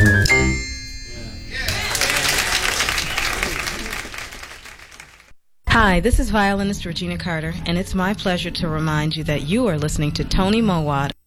Hi, this is violinist Regina Carter, and it's my pleasure to remind you that you are listening to Tony Mowat